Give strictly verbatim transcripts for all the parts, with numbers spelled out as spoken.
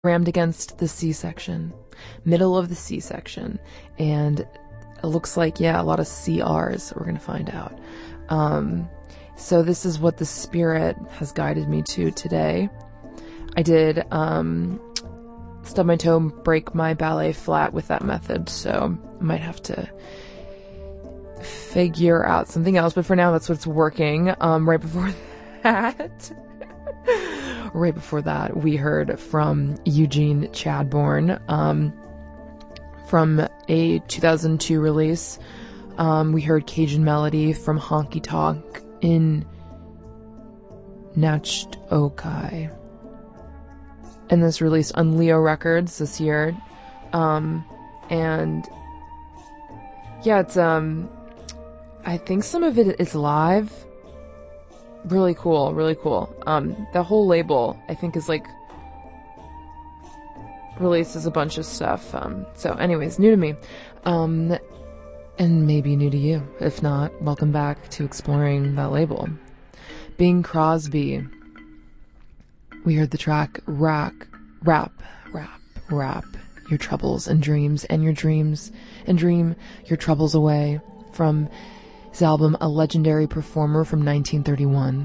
rammed against the C-section, middle of the C-section, and it looks like, yeah, a lot of C Rs, we're gonna find out. Um, so this is what the spirit has guided me to today. I did, um, stub my toe, break my ballet flat with that method, so I might have to figure out something else, but for now, that's what's working. Um, right before that... Right before that, we heard from Eugene Chadbourne, um, from a two thousand two release. Um, we heard Cajun Melody from Honky Tonk in Nacht Okai. And this released on Leo Records this year. Um, and yeah, it's, um, I think some of it is live. Really cool, really cool. Um, the whole label, I think, is like releases a bunch of stuff. Um, so anyways, new to me. Um, and maybe new to you. If not, welcome back to exploring that label. Bing Crosby. We heard the track Rack, Rap, Rap, Rap, Your Troubles and Dreams, and Your Dreams, and Dream Your Troubles Away, from his album A Legendary Performer from nineteen thirty-one.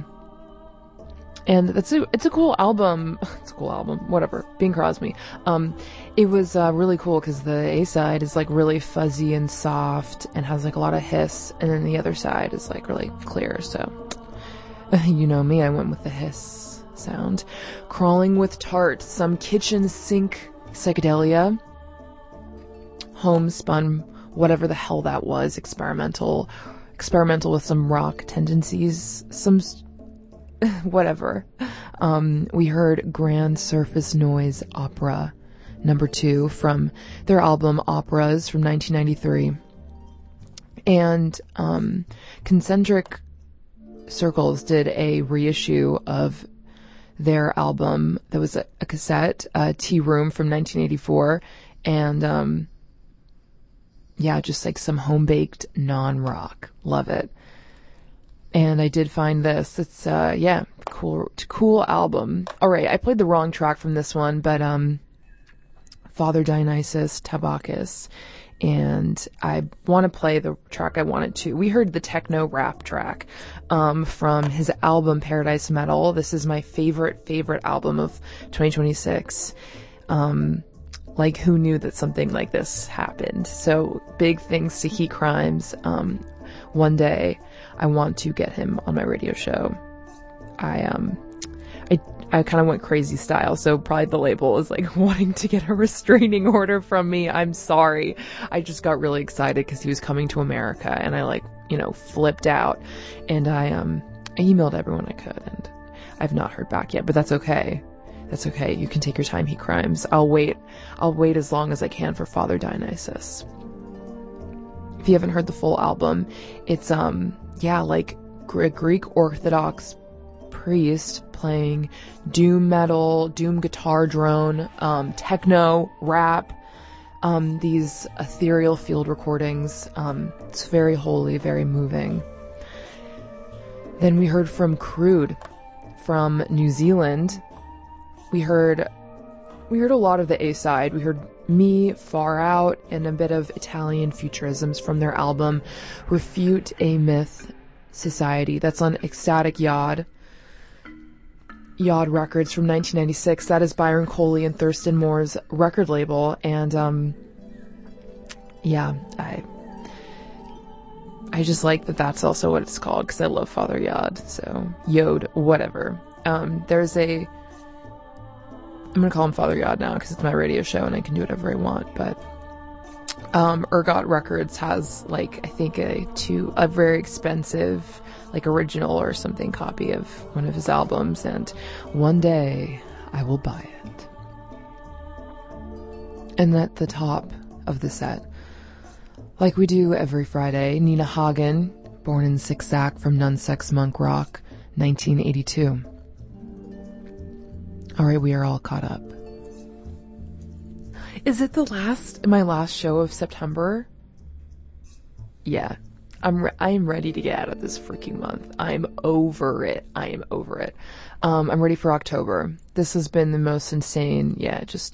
And that's a, it's a cool album. It's a cool album. Whatever. Bing Crosby. Um, it was, uh, really cool because the A-side is like really fuzzy and soft and has like a lot of hiss. And then the other side is like really clear. So, you know me, I went with the hiss sound. Crawling with Tart, some kitchen sink psychedelia. Homespun, whatever the hell that was. Experimental. Experimental with some rock tendencies. Some... whatever. Um, we heard Grand Surface Noise Opera number two from their album Operas from nineteen ninety-three. And um, Concentric Circles did a reissue of their album that was a, a cassette, uh, Tea Room from nineteen eighty-four. And um, yeah, just like some home-baked non-rock. Love it. And I did find this. It's, uh, yeah, cool, cool album. Alright, I played the wrong track from this one, but, um, Father Dionysus Tabakis. And I want to play the track I wanted to. We heard the techno rap track, um, from his album Paradise Metal. This is my favorite, favorite album of twenty twenty-six. Um, like, who knew that something like this happened? So, big thanks to Heat Crimes. Um, one day, I want to get him on my radio show. I, um, I, I kind of went crazy style, so probably the label is like wanting to get a restraining order from me. I'm sorry. I just got really excited because he was coming to America, and I like, you know, flipped out, and I, um, I emailed everyone I could, and I've not heard back yet, but that's okay. That's okay. You can take your time, Heat Crimes. I'll wait. I'll wait as long as I can for Father Dionysus. If you haven't heard the full album, it's, um, yeah, like a Greek Orthodox priest playing doom metal, doom guitar drone, um, techno, rap, um, these ethereal field recordings. Um, it's very holy, very moving. Then we heard from Crude from New Zealand. We heard, we heard a lot of the A-side. We heard Me, Far Out, and a bit of Italian futurisms from their album Refute a Myth Society. That's on Ecstatic Yod. Yod Records from nineteen ninety-six. That is Byron Coley and Thurston Moore's record label. And, um, yeah, I, I just like that that's also what it's called because I love Father Yod. So, Yod, whatever. Um, there's a, I'm gonna call him Father Yod now because it's my radio show and I can do whatever I want, but um, Ergot Records has, like, I think a two, a very expensive, like, original or something copy of one of his albums, and one day I will buy it. And at the top of the set, like we do every Friday, Nina Hagen, born in Sicksack from Nunsex Monk Rock, nineteen eighty-two. Alright, we are all caught up. Is it the last, my last show of September? Yeah. I'm, re- I'm ready to get out of this freaking month. I'm over it. I am over it. Um, I'm ready for October. This has been the most insane, yeah, just